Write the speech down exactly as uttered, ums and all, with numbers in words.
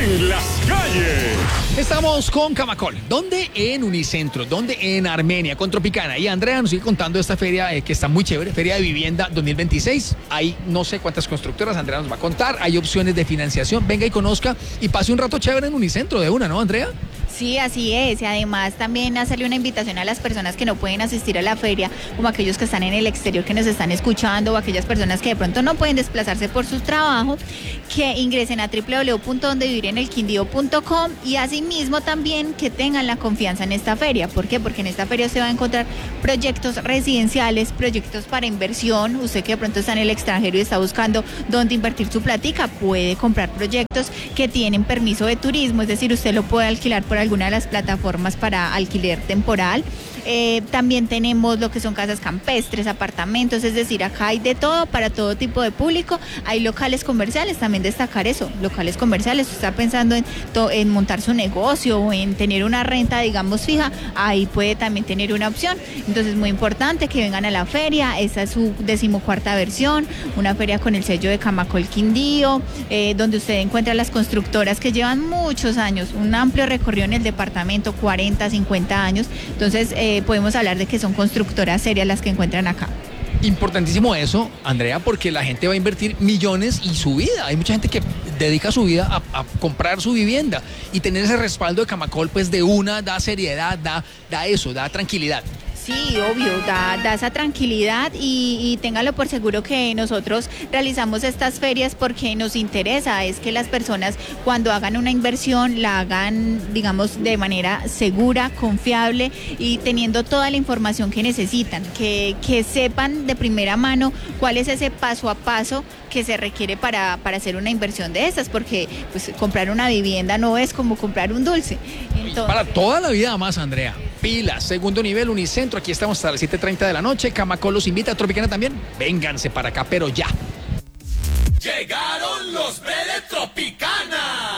en las calles. Estamos con Camacol, donde en Unicentro, donde en Armenia, con Tropicana. Y Andrea nos sigue contando esta feria eh, que está muy chévere, Feria de Vivienda dos mil veintiséis. Hay no sé cuántas constructoras, Andrea nos va a contar. Hay opciones de financiación. Venga y conozca y pase un rato chévere en Unicentro de una, ¿no, Andrea? Sí, así es, y además también hacerle una invitación a las personas que no pueden asistir a la feria, como aquellos que están en el exterior que nos están escuchando, o aquellas personas que de pronto no pueden desplazarse por su trabajo, que ingresen a doble u doble u doble u punto donde vivir en el quindío punto com y asimismo también que tengan la confianza en esta feria. ¿Por qué? Porque en esta feria se va a encontrar proyectos residenciales, proyectos para inversión. Usted que de pronto está en el extranjero y está buscando dónde invertir su plática, puede comprar proyectos que tienen permiso de turismo, es decir, usted lo puede alquilar por alguna de las plataformas para alquiler temporal. Eh, también tenemos lo que son casas campestres, apartamentos, es decir, acá hay de todo para todo tipo de público. Hay locales comerciales, también destacar eso, locales comerciales, usted está pensando en, to, en montar su negocio o en tener una renta, digamos, fija, ahí puede también tener una opción. Entonces, muy importante que vengan a la feria, esta es su decimocuarta versión, una feria con el sello de Camacol Quindío, eh, donde usted encuentra las constructoras que llevan muchos años, un amplio recorrido en el departamento, cuarenta, cincuenta años, entonces eh, podemos hablar de que son constructoras serias las que encuentran acá. Importantísimo eso, Andrea, porque la gente va a invertir millones y su vida. Hay mucha gente que dedica su vida a, a comprar su vivienda y tener ese respaldo de Camacol, pues de una, da seriedad, da, da eso, da tranquilidad. Sí, obvio, da, da esa tranquilidad y, y téngalo por seguro que nosotros realizamos estas ferias porque nos interesa, es que las personas cuando hagan una inversión la hagan, digamos, de manera segura, confiable y teniendo toda la información que necesitan, que, que sepan de primera mano cuál es ese paso a paso que se requiere para, para hacer una inversión de estas, porque pues comprar una vivienda no es como comprar un dulce. Entonces, para toda la vida más, Andrea. Pilas, segundo nivel, Unicentro, aquí estamos hasta las siete treinta de la noche. Camacol los invita, Tropicana también. Vénganse para acá, pero ya. Llegaron los de Tropicana.